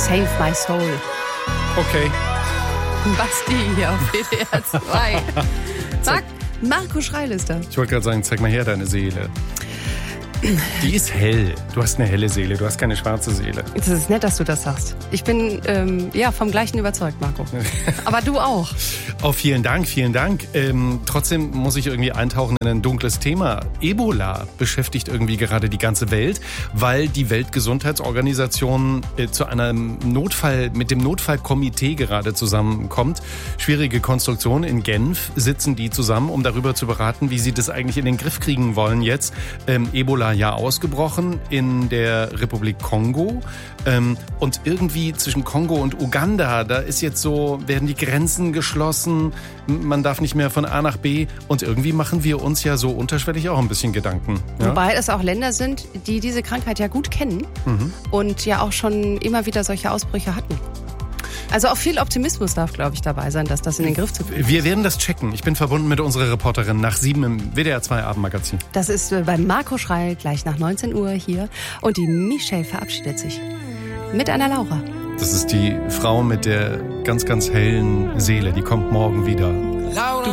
Save My Soul. Okay. Basti hier auf WDR 2. Marco Schreil ist da. Ich wollte gerade sagen, zeig mal her deine Seele. Die ist hell. Du hast eine helle Seele, du hast keine schwarze Seele. Es ist nett, dass du das sagst. Ich bin vom Gleichen überzeugt, Marco. Aber du auch. Oh, vielen Dank, vielen Dank. Trotzdem muss ich irgendwie eintauchen in ein dunkles Thema. Ebola beschäftigt irgendwie gerade die ganze Welt, weil die Weltgesundheitsorganisation zu einem Notfall, mit dem Notfallkomitee gerade zusammenkommt. Schwierige Konstruktion. In Genf sitzen die zusammen, um darüber zu beraten, wie sie das eigentlich in den Griff kriegen wollen jetzt. Ebola ja ausgebrochen in der Republik Kongo. Und irgendwie zwischen Kongo und Uganda, da ist jetzt so, werden die Grenzen geschlossen, man darf nicht mehr von A nach B und irgendwie machen wir uns ja so unterschwellig auch ein bisschen Gedanken. Ja? Wobei es auch Länder sind, die diese Krankheit ja gut kennen und ja auch schon immer wieder solche Ausbrüche hatten. Also auch viel Optimismus darf, glaube ich, dabei sein, dass das in den Griff zu kriegen. Wir werden das checken. Ich bin verbunden mit unserer Reporterin nach 7 im WDR 2 Abendmagazin. Das ist bei Marco Schreil gleich nach 19 Uhr hier. Und die Michelle verabschiedet sich mit einer Laura. Das ist die Frau mit der ganz, ganz hellen Seele. Die kommt morgen wieder. Laura.